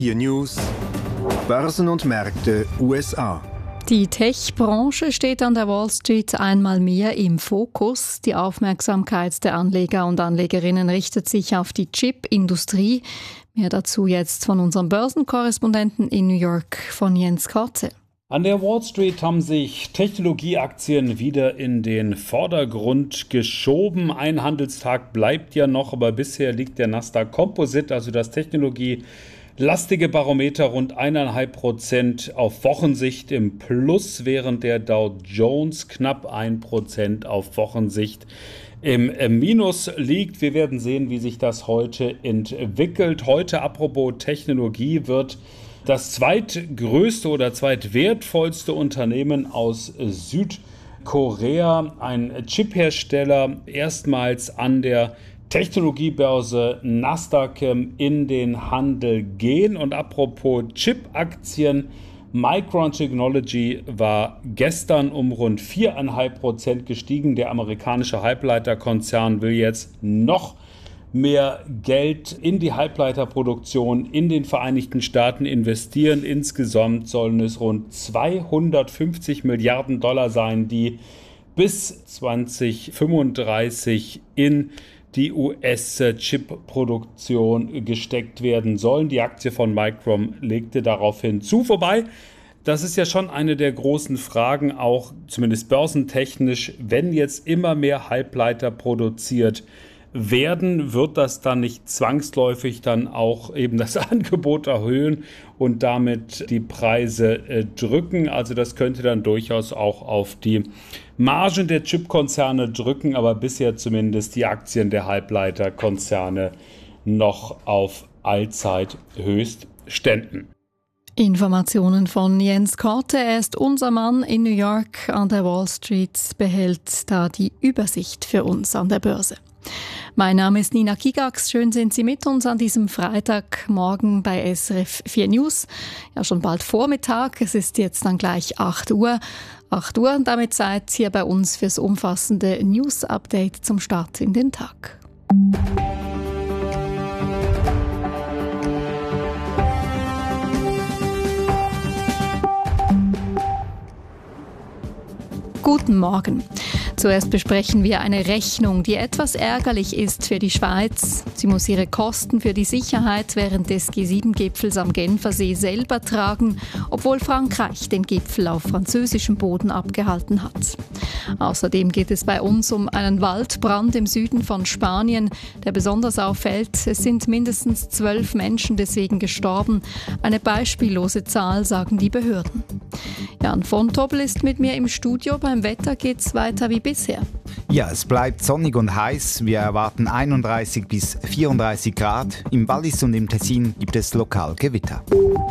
Hier News, Börsen und Märkte USA. Die Tech-Branche steht an der Wall Street einmal mehr im Fokus. Die Aufmerksamkeit der Anleger und Anlegerinnen richtet sich auf die Chip-Industrie. Mehr dazu jetzt von unserem Börsenkorrespondenten in New York, von Jens Korte. An der Wall Street haben sich Technologieaktien wieder in den Vordergrund geschoben. Ein Handelstag bleibt ja noch, aber bisher liegt der Nasdaq Composite, also das technologielastige Barometer, rund 1,5% auf Wochensicht im Plus, während der Dow Jones knapp 1% auf Wochensicht im Minus liegt. Wir werden sehen, wie sich das heute entwickelt. Heute, apropos Technologie, wird das zweitgrößte oder zweitwertvollste Unternehmen aus Südkorea, ein Chiphersteller, erstmals an der Technologiebörse Nasdaq in den Handel gehen. Und apropos Chip-Aktien, Micron Technology war gestern um rund 4,5% gestiegen. Der amerikanische Halbleiterkonzern will jetzt noch mehr Geld in die Halbleiterproduktion in den Vereinigten Staaten investieren. Insgesamt sollen es rund 250 Milliarden Dollar sein, die bis 2035 in die US-Chip-Produktion gesteckt werden sollen. Die Aktie von Micron legte daraufhin zu. Wobei, das ist ja schon eine der großen Fragen, auch zumindest börsentechnisch, wenn jetzt immer mehr Halbleiter produziert werden, wird das dann nicht zwangsläufig dann auch eben das Angebot erhöhen und damit die Preise drücken. Also das könnte dann durchaus auch auf die Margen der Chipkonzerne drücken, aber bisher zumindest die Aktien der Halbleiterkonzerne noch auf Allzeithöchstständen. Informationen von Jens Korte. Er ist unser Mann in New York an der Wall Street, behält da die Übersicht für uns an der Börse. Mein Name ist Nina Gigax. Schön sind Sie mit uns an diesem Freitagmorgen bei SRF 4 News. Ja, schon bald Vormittag. Es ist jetzt dann gleich 8 Uhr. 8 Uhr und damit Zeit hier bei uns fürs umfassende News-Update zum Start in den Tag. Guten Morgen. Zuerst besprechen wir eine Rechnung, die etwas ärgerlich ist für die Schweiz. Sie muss ihre Kosten für die Sicherheit während des G7-Gipfels am Genfersee selber tragen, obwohl Frankreich den Gipfel auf französischem Boden abgehalten hat. Außerdem geht es bei uns um einen Waldbrand im Süden von Spanien, der besonders auffällt. Es sind mindestens 12 Menschen deswegen gestorben. Eine beispiellose Zahl, sagen die Behörden. Jan von Tobel ist mit mir im Studio. Beim Wetter geht's weiter wie bisher. Ja, es bleibt sonnig und heiß. Wir erwarten 31 bis 34 Grad. Im Wallis und im Tessin gibt es lokal Gewitter.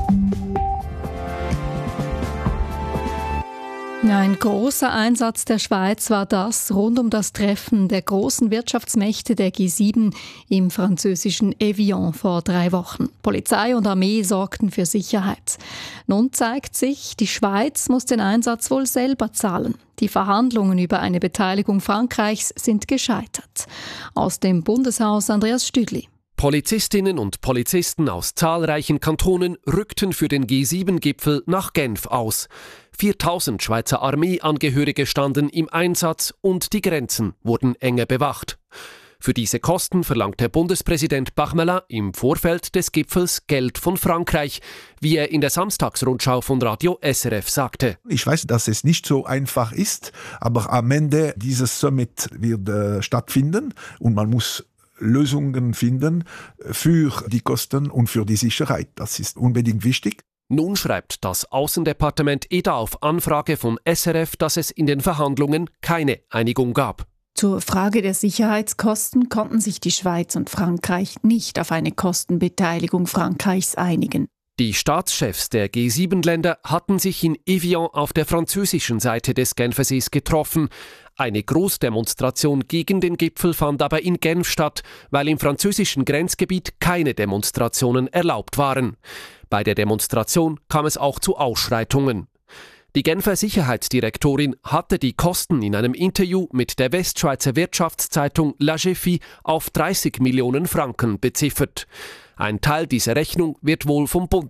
Ein großer Einsatz der Schweiz war das rund um das Treffen der großen Wirtschaftsmächte der G7 im französischen Evian vor 3 Wochen. Polizei und Armee sorgten für Sicherheit. Nun zeigt sich, die Schweiz muss den Einsatz wohl selber zahlen. Die Verhandlungen über eine Beteiligung Frankreichs sind gescheitert. Aus dem Bundeshaus Andreas Stüdli. Polizistinnen und Polizisten aus zahlreichen Kantonen rückten für den G7-Gipfel nach Genf aus. 4000 Schweizer Armeeangehörige standen im Einsatz und die Grenzen wurden enger bewacht. Für diese Kosten verlangte Bundespräsident Bachmelin im Vorfeld des Gipfels Geld von Frankreich, wie er in der Samstagsrundschau von Radio SRF sagte. Ich weiß, dass es nicht so einfach ist, aber am Ende dieses Summit wird stattfinden und man muss Lösungen finden für die Kosten und für die Sicherheit. Das ist unbedingt wichtig. Nun schreibt das Außendepartement EDA auf Anfrage von SRF, dass es in den Verhandlungen keine Einigung gab. Zur Frage der Sicherheitskosten konnten sich die Schweiz und Frankreich nicht auf eine Kostenbeteiligung Frankreichs einigen. Die Staatschefs der G7-Länder hatten sich in Evian auf der französischen Seite des Genfersees getroffen. Eine Großdemonstration gegen den Gipfel fand aber in Genf statt, weil im französischen Grenzgebiet keine Demonstrationen erlaubt waren. Bei der Demonstration kam es auch zu Ausschreitungen. Die Genfer Sicherheitsdirektorin hatte die Kosten in einem Interview mit der Westschweizer Wirtschaftszeitung La GFI auf 30 Millionen Franken beziffert. Ein Teil dieser Rechnung wird wohl vom Bund